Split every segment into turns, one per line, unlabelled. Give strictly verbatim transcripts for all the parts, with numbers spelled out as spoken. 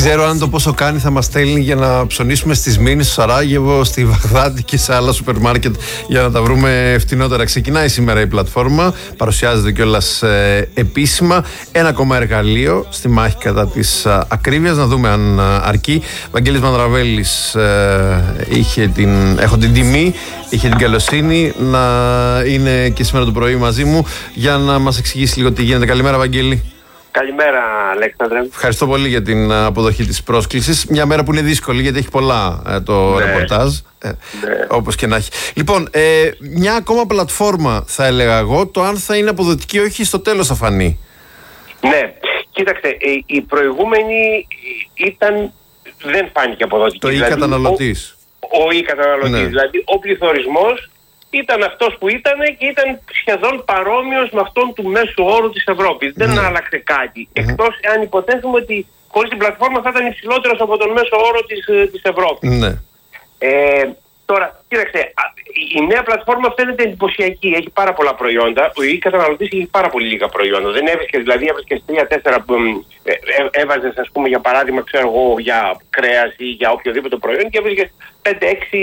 ξέρω αν το πόσο κάνει θα μας στέλνει για να ψωνίσουμε στις Μήνες, στο Σαράγεβο, στη Βαγδάτη και σε άλλα σούπερ μάρκετ για να τα βρούμε φτηνότερα. Ξεκινάει σήμερα η πλατφόρμα, παρουσιάζεται κιόλας ε, επίσημα. Ένα ακόμα εργαλείο στη μάχη κατά της α, ακρίβειας. Να δούμε αν α, αρκεί. Βαγγέλης Μανδραβέλης, ε, είχε την, έχω την τιμή, είχε την καλοσύνη να είναι και σήμερα το πρωί μαζί μου για να μας εξηγήσει λίγο τι γίνεται. Καλημέρα, Βαγγέλη.
Καλημέρα, Αλέξανδρε.
Ευχαριστώ πολύ για την αποδοχή της πρόσκλησης. Μια μέρα που είναι δύσκολη γιατί έχει πολλά ε, το ναι. ρεπορτάζ. Ε, ναι. Όπως και να έχει. Λοιπόν, ε, μια ακόμα πλατφόρμα θα έλεγα εγώ. Το αν θα είναι αποδοτική όχι στο τέλος θα φανεί.
Ναι, κοίταξε, η προηγούμενη ήταν, δεν φάνηκε αποδοτική.
Το
δηλαδή,
e-καταναλωτής.
Ο, ο e-καταναλωτής, ναι. Δηλαδή ο πληθωρισμός ήταν αυτός που ήταν και ήταν σχεδόν παρόμοιος με αυτόν του μέσου όρου της Ευρώπης. Mm. Δεν άλλαξε κάτι. Mm-hmm. Εκτός αν υποθέσουμε ότι χωρίς την πλατφόρμα θα ήταν υψηλότερος από τον μέσο όρο της, της Ευρώπης. Mm. Ε, τώρα, κοίταξε, η νέα πλατφόρμα φαίνεται εντυπωσιακή. Έχει πάρα πολλά προϊόντα. Ο e-καταναλωτής έχει πάρα πολύ λίγα προϊόντα. Δεν έβρισκες, δηλαδή έβρισκες τρία-τέσσερα που ε, ε, έβαζες, ας πούμε, για παράδειγμα, ξέρω εγώ, για κρέας ή για οποιοδήποτε προϊόν και έβρισκες πέντε έξι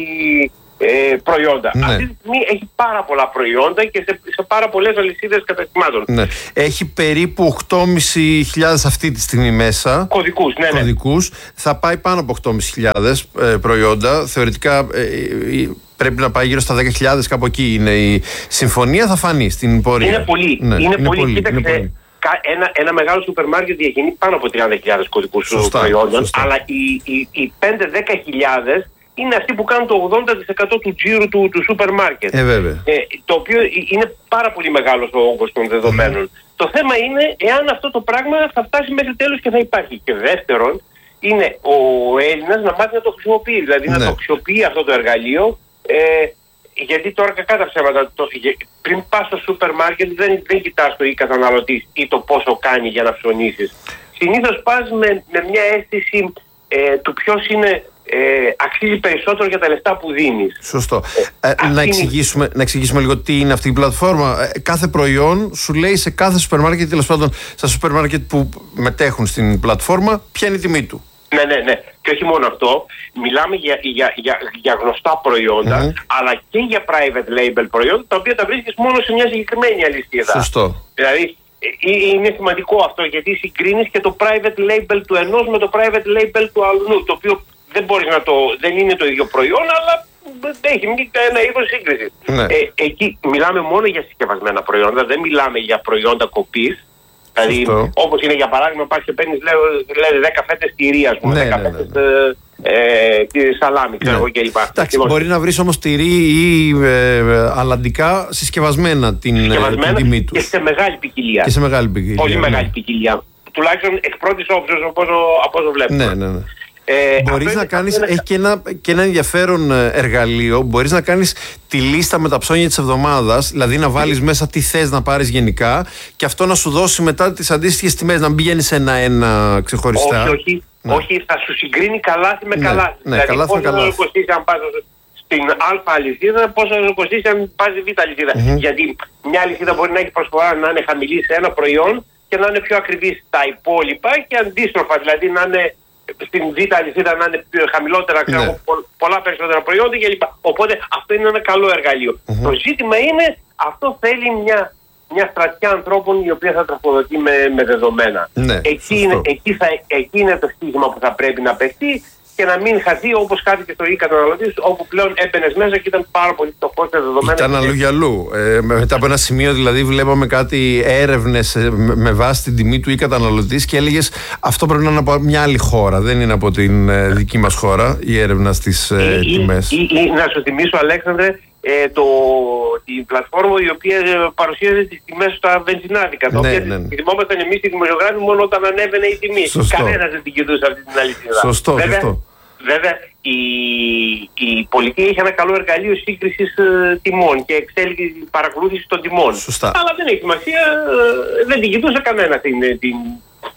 Ε, προϊόντα. Ναι. Αυτή τη στιγμή έχει πάρα πολλά προϊόντα και σε, σε πάρα πολλές αλυσίδες καταστημάτων.
Ναι. Έχει περίπου οκτώ χιλιάδες πεντακόσιους αυτή τη στιγμή μέσα.
Κωδικούς, ναι, ναι.
Κωδικούς. Θα πάει πάνω από οκτώ χιλιάδες πεντακόσιους ε, προϊόντα. Θεωρητικά ε, ε, πρέπει να πάει γύρω στα δέκα χιλιάδες, κάπου εκεί είναι η συμφωνία. Θα φανεί στην πορεία.
Είναι πολύ.
Ναι,
είναι,
είναι
πολύ.
πολύ.
Κοίταξε,
είναι πολύ.
Ένα, ένα μεγάλο σούπερ μάρκετ διακινεί πάνω από τριάντα χιλιάδες κωδικούς
σωστά,
προϊόντων.
Σωστά.
Αλλά οι, οι, οι πέντε με δέκα χιλιάδες είναι αυτοί που κάνουν το ογδόντα τοις εκατό του τζίρου του, του σούπερ μάρκετ.
Ε, βέβαια.
Ε, το οποίο είναι πάρα πολύ μεγάλος ο όγκος των δεδομένων. Mm. Το θέμα είναι εάν αυτό το πράγμα θα φτάσει μέχρι τέλος και θα υπάρχει. Και δεύτερον, είναι ο Έλληνας να μάθει να το χρησιμοποιεί. Δηλαδή ναι. να το αξιοποιεί αυτό το εργαλείο. Ε, γιατί τώρα κακά τα ψέματα, το, πριν πας στο σούπερ μάρκετ δεν, δεν κοιτάς το ή καταναλωτής ή το πόσο κάνει για να ψωνίσεις. Συνήθως πας με, με μια αίσθηση ε, του ποιος είναι. Ε, αξίζει περισσότερο για τα λεφτά που δίνεις.
Σωστό. Ε, ε, να, εξηγήσουμε, να εξηγήσουμε λίγο τι είναι αυτή η πλατφόρμα. Ε, κάθε προϊόν σου λέει σε κάθε σούπερ μάρκετ, τέλος πάντων στα σούπερ μάρκετ που μετέχουν στην πλατφόρμα, ποια είναι η τιμή του.
Ναι, ναι, ναι. Και όχι μόνο αυτό. Μιλάμε για, για, για, για γνωστά προϊόντα, mm-hmm. αλλά και για private label προϊόντα, τα οποία τα βρίσκεις μόνο σε μια συγκεκριμένη αλυσίδα.
Σωστό.
Δηλαδή, είναι σημαντικό αυτό, γιατί συγκρίνεις και το private label του ενός με το private label του αλλού, το οποίο δεν μπορείς να το, δεν είναι το ίδιο προϊόν, αλλά έχει ένα είδος σύγκρισης. Ναι. Ε, εκεί μιλάμε μόνο για συσκευασμένα προϊόντα, δεν μιλάμε για προϊόντα κοπής. Δηλαδή, όπως είναι για παράδειγμα, πας και παίρνεις λέει, δέκα φέτες τυρί, ας πούμε, ναι, δέκα ναι, ναι, ναι. φέτες ε, ε, σαλάμι, ξέρω εγώ ναι. κλπ.
Εντάξει, λοιπόν, μπορεί να βρεις όμως τυρί ή ε, ε, αλλαντικά συσκευασμένα την, συσκευασμένα την τιμή τους.
Και σε μεγάλη ποικιλία.
Και σε μεγάλη ποικιλία.
Πολύ
ναι.
μεγάλη ποικιλία. Τουλάχιστον εκ πρώτης όψεως, από όσο βλέπουμε.
Ναι, ναι, ναι. Ε, μπορείς να κάνεις, είναι... έχει και ένα, και ένα ενδιαφέρον εργαλείο. Μπορείς να κάνεις τη λίστα με τα ψώνια της εβδομάδας, δηλαδή να βάλεις mm. μέσα τι θες να πάρεις γενικά και αυτό να σου δώσει μετά τις αντίστοιχες τιμές, να μην πηγαίνεις ένα-ένα ξεχωριστά.
Όχι, όχι, ναι. όχι, θα σου συγκρίνει καλάθι με καλάθι.
Ναι, ναι, δηλαδή
πόσο θα σου κοστίσει αν πας στην α αλυσίδα, πόσο θα σου κοστίσει αν πας στη β αλυσίδα. Mm-hmm. Γιατί μια αλυσίδα μπορεί να έχει προσφορά να είναι χαμηλή σε ένα προϊόν και να είναι πιο ακριβή στα υπόλοιπα και αντίστροφα, δηλαδή να είναι στην β' αλυσίδα να είναι χαμηλότερα, ξέρω, ναι. πο, πολλά περισσότερα προϊόντα κλπ. Οπότε αυτό είναι ένα καλό εργαλείο. Mm-hmm. Το ζήτημα είναι, αυτό θέλει μια, μια στρατιά ανθρώπων η οποία θα τροφοδοτεί με, με δεδομένα. Ναι, εκεί, είναι, εκεί, θα, εκεί είναι το στίγμα που θα πρέπει να παιχτεί και να μην χαθεί όπως χάθηκε στο e-καταναλωτής, όπου πλέον έμπαινες μέσα και ήταν πάρα πολύ φτωχό σε δεδομένα.
Ήταν αλλού για αλλού. Ε, μετά από ένα σημείο δηλαδή βλέπαμε κάτι έρευνες ε, με, με βάση την τιμή του e-καταναλωτής και έλεγες αυτό πρέπει να είναι από μια άλλη χώρα. Δεν είναι από την ε, δική μας χώρα η έρευνα στις ε,
ή,
τιμές.
Ή, ή, ή, να σου θυμίσω, Αλέξανδρε, ε, το, την πλατφόρμα η οποία παρουσίαζε τις τιμές στα βενζινάδικα.
Ναι, ναι, ναι.
Θυμόμασταν εμείς οι δημοσιογράφοι μόνο όταν ανέβαινε η τιμή. Κανένας δεν την κοιτούσε αυτή την αλυσίδα.
Σωστό,
βέβαια,
σωστό.
Βέβαια, η, η πολιτεία έχει ένα καλό εργαλείο σύγκρισης ε, τιμών και εξέλιξη παρακολούθηση των τιμών.
Σωστά.
Αλλά δεν έχει σημασία, ε, δεν την κοιτούσε κανένα την, την,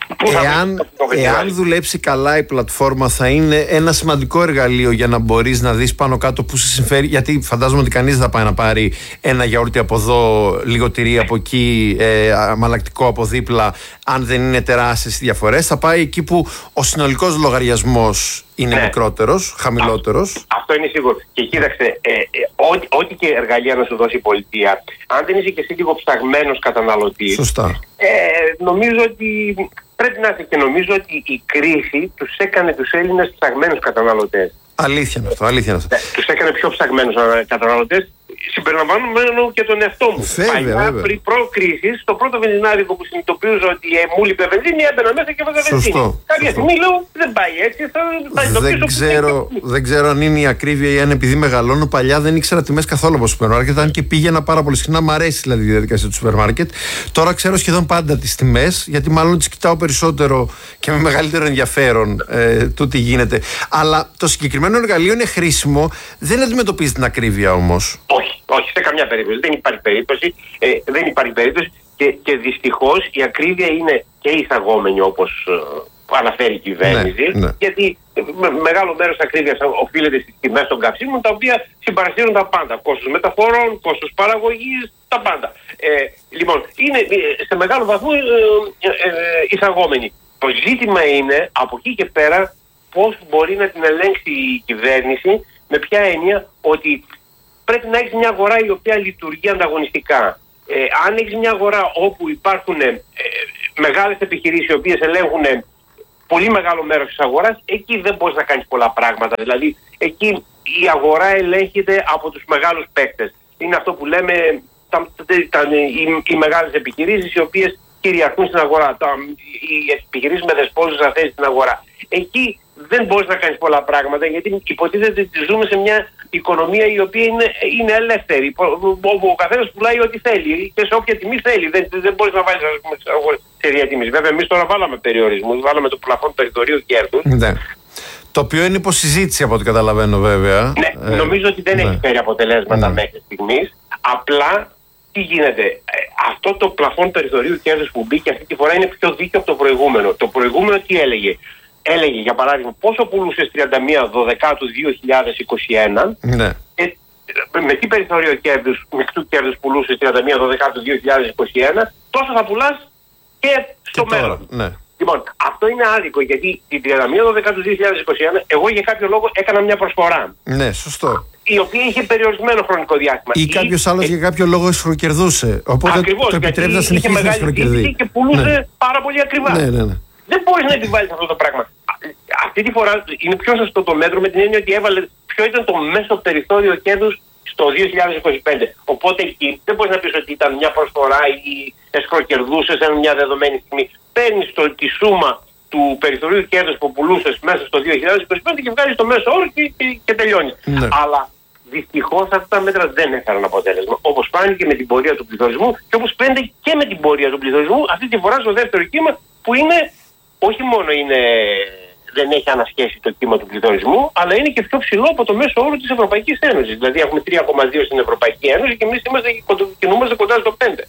Εάν, εάν δουλέψει καλά η πλατφόρμα, θα είναι ένα σημαντικό εργαλείο για να μπορείς να δεις πάνω κάτω που σε συμφέρει. Γιατί φαντάζομαι ότι κανείς δεν θα πάει να πάρει ένα γιαούρτι από εδώ, λίγο τυρί από εκεί, ε, μαλακτικό από δίπλα, αν δεν είναι τεράστιες διαφορές. Θα πάει εκεί που ο συνολικός λογαριασμός είναι ναι. μικρότερος, χαμηλότερος.
Α, αυτό είναι σίγουρο. Και κοίταξε, ε, ε, ό,τι, ό,τι και εργαλεία να σου δώσει η πολιτεία, αν δεν είσαι και εσύ λίγο ψαγμένος καταναλωτής,
σωστά.
Ε, νομίζω ότι πρέπει να είσαι, και νομίζω ότι η κρίση τους έκανε τους Έλληνες ψαγμένους καταναλωτές.
Αλήθεια είναι αυτό, αλήθεια είναι αυτό.
Ε, τους έκανε πιο ψαγμένους καταναλωτές, συμπεριλαμβανομένου και τον εαυτό μου.
Βέβαια,
Παλιά,
βέβαια.
πριν προ-κρίσης, το πρώτο βενζινάδικο που συνειδητοποιούσα ότι ε, μου λείπε βενζίνη, έμπαινα μέσα και έβαζα βενζίνη. Κάποια στιγμή λέω δεν πάει έτσι, θα, θα
δεν, ξέρω, δεν ξέρω αν είναι η ακρίβεια ή αν επειδή μεγαλώνω. Παλιά δεν ήξερα τιμές καθόλου από σούπερ μάρκετ, αν και πήγαινα πάρα πολύ συχνά. Μ' αρέσει δηλαδή η διαδικασία του σούπερ μάρκετ. Τώρα ξέρω σχεδόν πάντα τις τιμές, γιατί μάλλον τις κοιτάω περισσότερο και με μεγαλύτερο ενδιαφέρον ε, το τι γίνεται. Αλλά το συγκεκριμένο εργαλείο είναι χρήσιμο, δεν αντιμετωπίζει την ακρίβεια όμως.
Όχι, όχι, σε καμιά περίπτωση. Δεν υπάρχει περίπτωση. Ε, δεν υπάρχει περίπτωση και, και δυστυχώς η ακρίβεια είναι και εισαγόμενη, όπως ε, αναφέρει η κυβέρνηση. Ναι, ναι. Γιατί με, μεγάλο μέρος της ακρίβειας οφείλεται στις τιμές των καυσίμων, τα οποία συμπαρασύρουν τα πάντα. Κόστος μεταφορών, κόστος παραγωγής, τα πάντα. Ε, λοιπόν, είναι σε μεγάλο βαθμό ε, ε, ε, εισαγόμενη. Το ζήτημα είναι από εκεί και πέρα πώς μπορεί να την ελέγξει η κυβέρνηση, με ποια έννοια ότι πρέπει να έχεις μια αγορά η οποία λειτουργεί ανταγωνιστικά. Ε, αν έχεις μια αγορά όπου υπάρχουν ε, μεγάλες επιχειρήσεις οι οποίες ελέγχουν πολύ μεγάλο μέρος της αγοράς, εκεί δεν μπορείς να κάνεις πολλά πράγματα. Δηλαδή, εκεί η αγορά ελέγχεται από τους μεγάλους παίκτες. Είναι αυτό που λέμε τα, τα, οι, οι μεγάλες επιχειρήσεις οι οποίες κυριαρχούν στην αγορά. Τα, οι επιχειρήσεις με δεσπόζουσα θέση στην αγορά. Εκεί δεν μπορείς να κάνεις πολλά πράγματα, γιατί υποτίθεται ότι ζούμε σε μια οικονομία η οποία είναι, είναι ελεύθερη, όπου ο καθένας πουλάει ό,τι θέλει και σε όποια τιμή θέλει. Δεν, δεν μπορείς να βάλεις σε διατίμηση. Βέβαια, εμείς τώρα βάλαμε περιορισμούς, βάλαμε το πλαφόν περιθωρίου κέρδους. Ναι.
Το οποίο είναι υποσυζήτηση από ό,τι καταλαβαίνω, βέβαια.
Ναι, ε, νομίζω ότι δεν ναι. έχει φέρει αποτελέσματα ναι. μέχρι στιγμής. Απλά τι γίνεται. Ε, αυτό το πλαφόν περιθωρίου κέρδους που μπήκε αυτή τη φορά είναι πιο δίκαιο από το προηγούμενο. Το προηγούμενο τι έλεγε. Έλεγε για παράδειγμα πόσο πουλούσες τριάντα μία Δωδεκάτου δύο χιλιάδες είκοσι ένα ναι. και με τι περιθώριο κέρδους, μεικτού κέρδους πουλούσες τριάντα μία Δωδεκάτου δύο χιλιάδες είκοσι ένα, τόσο θα πουλάς και στο και μέλλον. Ναι. Λοιπόν, αυτό είναι άδικο, γιατί την τριάντα μία Δωδεκάτου δύο χιλιάδες είκοσι ένα εγώ για κάποιο λόγο έκανα μια προσφορά.
Ναι, σωστό.
Η οποία είχε περιορισμένο χρονικό διάστημα.
Ή, ή κάποιος άλλος ε... για κάποιο λόγο ισχροκερδούσε. Οπότε ακριβώς, το επιτρέπει να συνεχίσει να ισχροκερδεί.
Και πουλούσε ναι. πάρα πολύ ακριβά.
Ναι, ναι, ναι.
Δεν μπορείς να επιβάλλεις αυτό το πράγμα. Αυτή τη φορά είναι πιο σωστό το μέτρο με την έννοια ότι έβαλε ποιο ήταν το μέσο περιθώριο κέρδους στο δύο χιλιάδες είκοσι πέντε. Οπότε εκεί δεν μπορείς να πεις ότι ήταν μια προσφορά ή εσχροκερδούσες σε μια δεδομένη στιγμή. Παίρνεις το, τη σούμα του περιθωρίου κέρδους που πουλούσες μέσα στο δύο χιλιάδες είκοσι πέντε και βγάζεις το μέσο όρο και, και, και τελειώνει. Ναι. Αλλά δυστυχώς αυτά τα μέτρα δεν έφεραν αποτέλεσμα. Όπως φάνηκε με την πορεία του πληθωρισμού και όπως φαίνεται και με την πορεία του πληθωρισμού αυτή τη φορά στο δεύτερο κύμα, που είναι όχι μόνο είναι, δεν έχει ανασχέσει το κύμα του πληθωρισμού, αλλά είναι και πιο ψηλό από το μέσο όρο της Ευρωπαϊκής Ένωσης. Δηλαδή έχουμε τρία κόμμα δύο στην Ευρωπαϊκή Ένωση και εμείς είμαστε, κινούμαστε κοντά στο πέντε.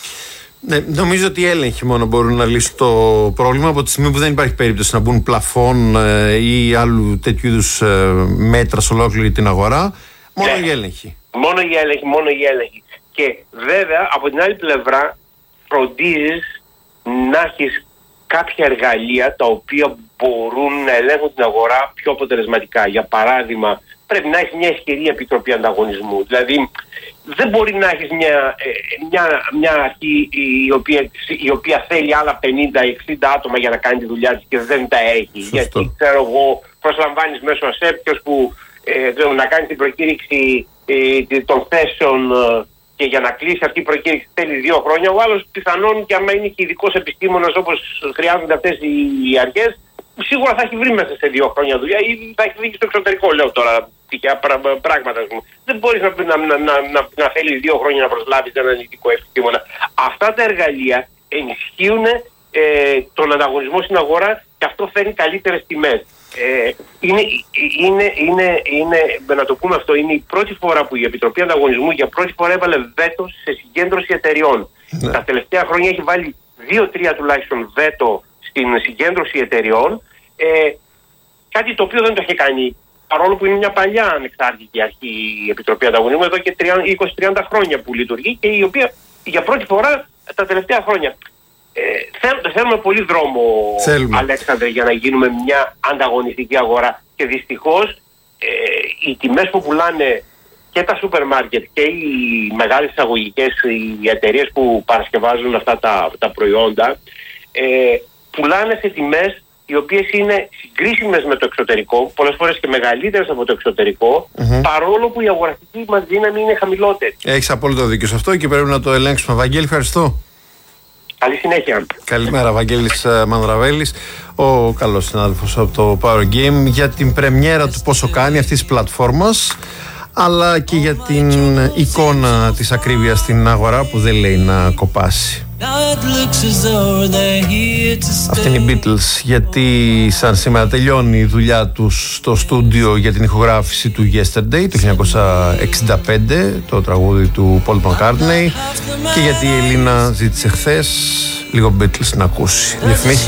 Ναι, νομίζω ότι οι έλεγχοι μόνο μπορούν να λύσουν το πρόβλημα, από τη στιγμή που δεν υπάρχει περίπτωση να μπουν πλαφών ε, ή άλλου τέτοιου είδους ε, μέτρα σε ολόκληρη την αγορά. Μόνο ναι. οι έλεγχοι.
Μόνο οι έλεγχοι, μόνο οι έλεγχοι. Και βέβαια από την άλλη πλευρά φροντίζεις να έχεις κάποια εργαλεία τα οποία μπορούν να ελέγχουν την αγορά πιο αποτελεσματικά. Για παράδειγμα, πρέπει να έχεις μια ισχυρή επιτροπή ανταγωνισμού. Δηλαδή, δεν μπορεί να έχεις μια, μια, μια αρχή η οποία, η οποία θέλει άλλα πενήντα εξήντα άτομα για να κάνει τη δουλειά της και δεν τα έχει. Σωστό. Γιατί, ξέρω εγώ, προσλαμβάνεις μέσω ΑΣΕΠ που ε, να κάνει την προκήρυξη ε, των θέσεων ε, και για να κλείσει αυτή η προκήρυξη θέλει δύο χρόνια. Ο άλλος πιθανόν και άμα είναι και ειδικός επιστήμονας όπως χρειάζονται αυτές οι αρχές, σίγουρα θα έχει βρει μέσα σε δύο χρόνια δουλειά ή θα έχει βγει στο εξωτερικό, λέω τώρα τυχαία πράγματα. Δεν μπορείς να, να, να, να, να θέλεις δύο χρόνια να προσλάβεις έναν ειδικό επιστήμονα. Αυτά τα εργαλεία ενισχύουν ε, τον ανταγωνισμό στην αγορά και αυτό φέρνει καλύτερες τιμές. Ε, είναι, είναι, είναι, είναι, να το πούμε αυτό, είναι η πρώτη φορά που η Επιτροπή Ανταγωνισμού για πρώτη φορά έβαλε βέτο σε συγκέντρωση εταιριών. Ναι. Τα τελευταία χρόνια έχει βάλει δύο-τρία τουλάχιστον βέτο στην συγκέντρωση εταιριών, ε, κάτι το οποίο δεν το είχε κάνει, παρόλο που είναι μια παλιά ανεξάρτητη αρχή η Επιτροπή Ανταγωνισμού, εδώ και είκοσι με τριάντα χρόνια που λειτουργεί και η οποία για πρώτη φορά τα τελευταία χρόνια. Ε, θέλ, θέλουμε πολύ δρόμο, θέλουμε. Αλέξανδρε, για να γίνουμε μια ανταγωνιστική αγορά. Και δυστυχώς ε, οι τιμές που πουλάνε και τα σούπερ μάρκετ και οι μεγάλες εισαγωγικές, οι εταιρείες που παρασκευάζουν αυτά τα, τα προϊόντα, ε, πουλάνε σε τιμές οι οποίες είναι συγκρίσιμες με το εξωτερικό, πολλές φορές και μεγαλύτερες από το εξωτερικό, mm-hmm. παρόλο που η αγοραστική μας δύναμη είναι χαμηλότερη.
Έχεις απόλυτο δίκιο σε αυτό και πρέπει να το ελέγξουμε. Βαγγέλη, ευχαριστώ.
Καλή συνέχεια.
Καλημέρα, Βαγγέλης Μανδραβέλης, ο καλός συνάδελφος από το Power Game, για την πρεμιέρα του πόσο κάνει αυτής της πλατφόρμας, αλλά και για την εικόνα της ακρίβειας στην αγορά που δεν λέει να κοπάσει. Αυτή είναι οι Beatles, γιατί σαν σήμερα τελειώνει η δουλειά τους στο στούντιο για την ηχογράφηση του Yesterday το χίλια εννιακόσια εξήντα πέντε, το τραγούδι του Paul McCartney, και γιατί η Ελίνα ζήτησε χθες λίγο Beatles να ακούσει.